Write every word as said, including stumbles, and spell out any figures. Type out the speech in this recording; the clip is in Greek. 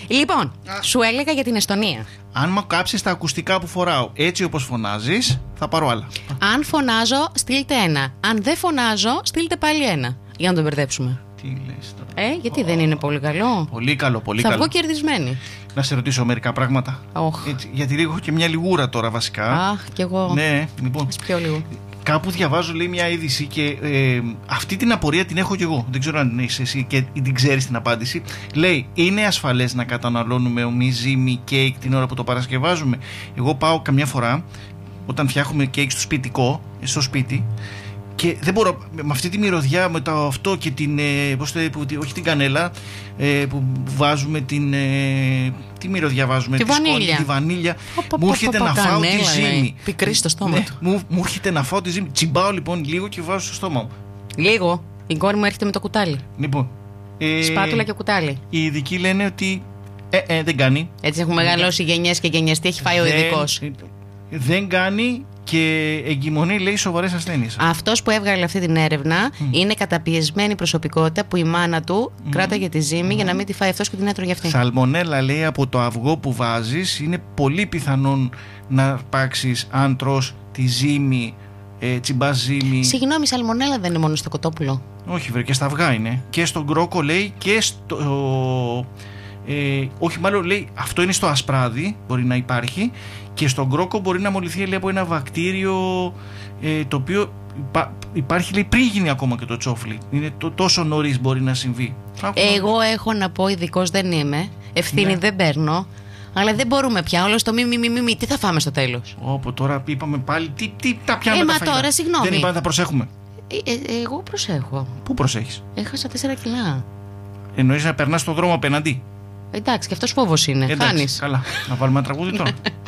Λοιπόν, σου έλεγα για την Εστονία. Αν μου κάψεις τα ακουστικά που φοράω έτσι όπως φωνάζεις, θα πάρω άλλα. Αν φωνάζω, στείλτε ένα. Αν δεν φωνάζω, στείλτε πάλι ένα. Για να τον μπερδέψουμε. Τι λες τώρα. Ε, γιατί oh. δεν είναι πολύ καλό. Πολύ καλό, πολύ θα καλό. βγω κερδισμένη. Να σε ρωτήσω μερικά πράγματα. Oh. Έτσι, γιατί έχω και μια λιγούρα τώρα βασικά. Αχ, κι εγώ. Ναι, λοιπόν. Ας πιω λίγο. Κάπου διαβάζω, λέει, μια είδηση και ε, αυτή την απορία την έχω κι εγώ. Δεν ξέρω αν την έχεις εσύ και την ξέρεις την απάντηση. Λέει, είναι ασφαλές να καταναλώνουμε ομή ζύμη κέικ την ώρα που το παρασκευάζουμε? Εγώ πάω καμιά φορά όταν φτιάχνουμε κέικ στο σπιτικό, στο σπίτι, και δεν μπορώ με αυτή τη μυρωδιά, με το αυτό και την. Ε, πώς το, που, όχι την κανέλα, ε, που βάζουμε την. Ε, τι μυρωδιά βάζουμε, τη βανίλια. Τη βανίλια. Μου έρχεται να φάω τη ζύμη. Πικρή στο στόμα. Μου έρχεται να φάω τη ζύμη. Τσιμπάω λοιπόν λίγο και βάζω στο στόμα μου. Λίγο. Η κόρη μου έρχεται με το κουτάλι. Λοιπόν. Ε, Σπάτουλα και κουτάλι. Οι ειδικοί λένε ότι. Ε, ε, δεν κάνει. Έτσι έχουν μεγαλώσει γενιές και γενιές. Τι έχει φάει ο ειδικός? Δεν κάνει. Και εγκυμονεί, λέει, σοβαρές ασθένειες. Αυτός που έβγαλε αυτή την έρευνα mm. είναι καταπιεσμένη προσωπικότητα που η μάνα του mm. κράταγε τη ζύμη mm. για να μην τη φάει αυτός και την έτρωγε αυτή. Σαλμονέλα, λέει, από το αυγό που βάζεις. Είναι πολύ πιθανόν να αρπάξεις αν τρως τη ζύμη, ε, τσιμπά ζύμη. Συγγνώμη, σαλμονέλα δεν είναι μόνο στο κοτόπουλο? Όχι, βρε, και στα αυγά είναι. Και στον κρόκο, λέει, και στο. Ε, όχι, μάλλον λέει, αυτό είναι στο ασπράδι, μπορεί να υπάρχει. Και στον κρόκο μπορεί να μολυθεί, λέει, από ένα βακτήριο ε, το οποίο υπά, υπάρχει, λέει, πριν γίνει ακόμα και το τσόφλι. Είναι το, τόσο νωρίς μπορεί να συμβεί. Εγώ έχω να πω, ειδικός δεν είμαι, ευθύνη ναι. δεν παίρνω, αλλά δεν μπορούμε πια. Όλο στο μη, μη, μη, μη, μη. Τι θα φάμε στο τέλος? Όπω τώρα είπαμε πάλι, τι, τι τα πιάνουμε ε, τα μα φαγητά. τώρα, συγγνώμη. Δεν είπα να τα προσέχουμε. Ε, ε, εγώ προσέχω. Πού προσέχεις? Έχασα τέσσερα κιλά. Εννοείς να περνάς στον δρόμο απέναντι? Εντάξει, και αυτός φόβος είναι. Εντάξει, χάνεις. Καλά, να βάλουμε ένα τραγούδι τώρα.